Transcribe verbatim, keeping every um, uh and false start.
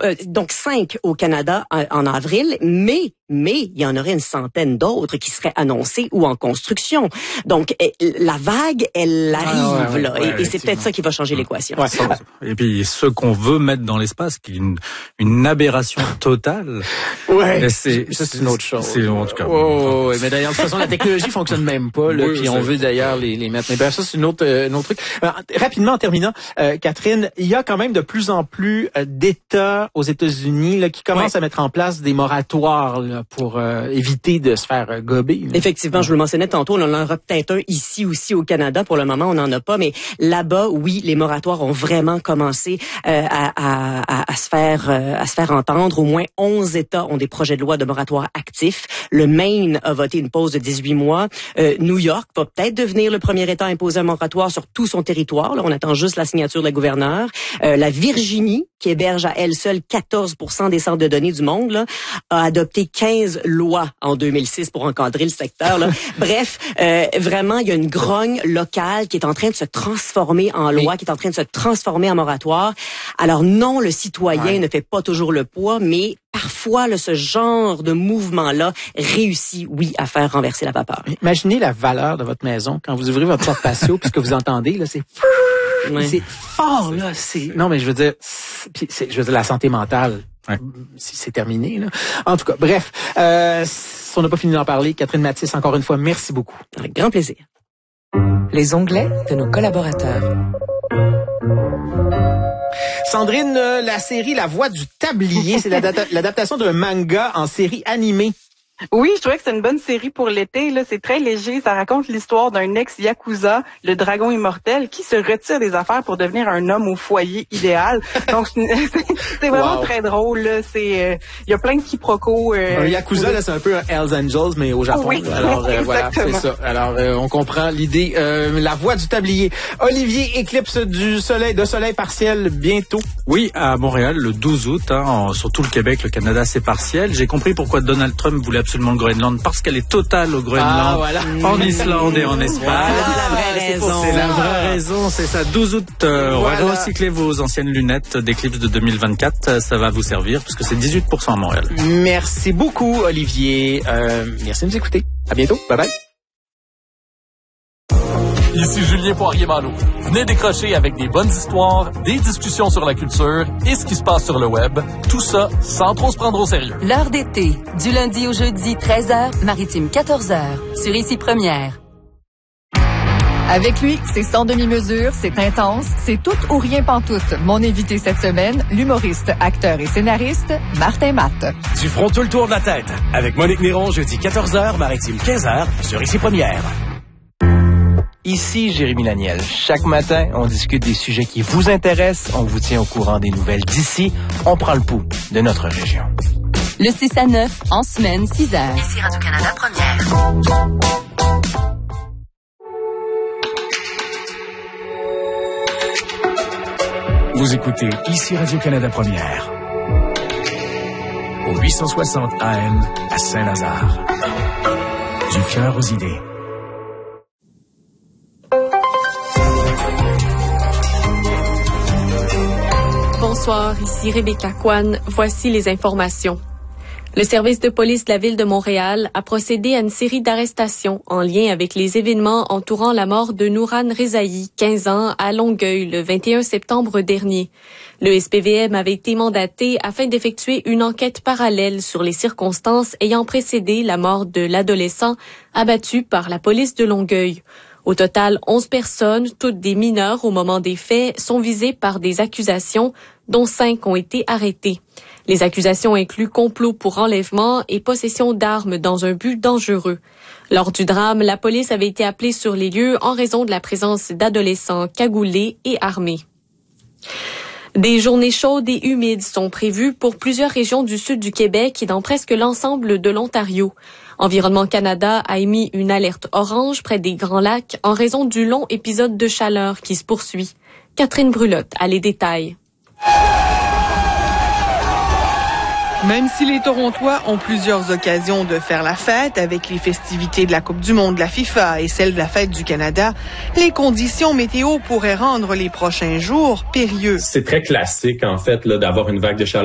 euh, donc cinq au Canada en, en avril, mais mais il y en aurait une centaine d'autres qui seraient annoncés ou en construction. Donc la vague, elle arrive ah, ouais, ouais, là, ouais, et, et c'est peut-être ça qui va changer l'équation. Ouais. Et puis ce qu'on veut mettre dans l'espace, qui est une, une aberration totale. Ouais. C'est, ça c'est une autre chose. C'est en tout cas. Oh, ouais, mais d'ailleurs de toute façon la technologie fonctionne même pas là, oui, puis on veut d'ailleurs les, les mettre. Mais bref, ça c'est une autre, euh, un autre truc. Alors, rapidement en terminant, euh, Catherine, il y a quand même de plus en plus euh, d'États aux États-Unis là, qui commencent ouais. à mettre en place des moratoires là, pour euh, éviter de se faire euh, gober. Là. Effectivement, ouais. je vous le mentionnais tantôt, on en aura peut-être un ici aussi au Canada. Pour le moment, on n'en a pas, mais là-bas, oui, les moratoires ont vraiment commencé euh, à, à, à, à se faire euh, à se faire entendre. Au moins onze États ont des projets de loi de moratoire actifs. Le Maine a voté une pause de dix-huit mois. Euh, New York va peut-être devenir le premier État à imposer un moratoire sur tout son territoire. Là, on attend juste la signature de la gouverneure. Euh, la Virginie, qui héberge à elle seule quatorze pour cent des centres de données du monde, là, a adopté quinze lois en deux mille six pour encadrer le secteur. Là. Bref, euh, vraiment, il y a une grogne locale qui est en train de se transformer en loi, oui. qui est en train de se transformer en moratoire. Alors non, le citoyen ouais. ne fait pas toujours le poids, mais parfois, là, ce genre de mouvement-là réussit, oui, à faire renverser la vapeur. Imaginez la valeur de votre maison quand vous ouvrez votre porte patio, puis ce que vous entendez, là, c'est... Ouais. C'est fort, là. C'est... Non, mais je veux dire, c'est, c'est, je veux dire, la santé mentale, ouais. c'est, c'est terminé, là. En tout cas, bref, euh, on n'a pas fini d'en parler. Catherine Mathis, encore une fois, merci beaucoup. Avec grand plaisir. Les onglets de nos collaborateurs. Sandrine, la série La Voix du Tablier, c'est l'adaptation d'un manga en série animée. Oui, je trouvais que c'est une bonne série pour l'été. Là, c'est très léger. Ça raconte l'histoire d'un ex-yakuza, le dragon immortel, qui se retire des affaires pour devenir un homme au foyer idéal. Donc, c'est, c'est vraiment wow. très drôle. Là. C'est, il euh, y a plein de quiproquos. Euh, un yakuza, oui. là, c'est un peu un Hells Angels, mais au Japon. Oui, alors euh, voilà, c'est ça. Alors, euh, on comprend l'idée. Euh, La Voix du Tablier. Olivier, éclipse du soleil, de soleil partiel bientôt. Oui, à Montréal, le douze août, hein, en, sur tout le Québec, le Canada, c'est partiel. J'ai compris pourquoi Donald Trump voulait absolument le Groenland, parce qu'elle est totale au Groenland, ah, voilà. en Islande et en Espagne. Voilà la vraie raison. C'est la vraie raison, c'est ça. douze août, euh, voilà. On va recycler vos anciennes lunettes d'éclipse de deux mille vingt-quatre. Ça va vous servir, puisque c'est dix-huit pour cent à Montréal. Merci beaucoup, Olivier. Euh, merci de nous écouter. À bientôt. Bye bye. Ici Julien Poirier-Malo. Venez décrocher avec des bonnes histoires, des discussions sur la culture et ce qui se passe sur le web. Tout ça sans trop se prendre au sérieux. L'heure d'été, du lundi au jeudi, treize heures, maritime quatorze heures, sur Ici Première. Avec lui, c'est sans demi-mesure, c'est intense, c'est tout ou rien pantoute. Mon invité cette semaine, l'humoriste, acteur et scénariste, Martin Matt. Du front tout le tour de la tête, avec Monique Néron, jeudi quatorze heures, maritime quinze heures, sur Ici Première. Ici Jérémy Laniel. Chaque matin, on discute des sujets qui vous intéressent, on vous tient au courant des nouvelles d'ici, on prend le pouls de notre région. Le six à neuf, en semaine, six heures. Ici Radio-Canada Première. Vous écoutez Ici Radio-Canada Première. Au huit cent soixante A M à Saint-Lazare. Du cœur aux idées. Bonsoir, ici Rebecca Kwan. Voici les informations. Le service de police de la ville de Montréal a procédé à une série d'arrestations en lien avec les événements entourant la mort de Nouran Rezaï, quinze ans, à Longueuil, le vingt et un septembre dernier. Le S P V M avait été mandaté afin d'effectuer une enquête parallèle sur les circonstances ayant précédé la mort de l'adolescent abattu par la police de Longueuil. Au total, onze personnes, toutes des mineurs au moment des faits, sont visées par des accusations, dont cinq ont été arrêtées. Les accusations incluent complot pour enlèvement et possession d'armes dans un but dangereux. Lors du drame, la police avait été appelée sur les lieux en raison de la présence d'adolescents cagoulés et armés. Des journées chaudes et humides sont prévues pour plusieurs régions du sud du Québec et dans presque l'ensemble de l'Ontario. Environnement Canada a émis une alerte orange près des Grands Lacs en raison du long épisode de chaleur qui se poursuit. Catherine Brulotte a les détails. Même si les Torontois ont plusieurs occasions de faire la fête avec les festivités de la Coupe du monde de la FIFA et celle de la Fête du Canada, les conditions météo pourraient rendre les prochains jours périlleux. C'est très classique, en fait, là, d'avoir une vague de chaleur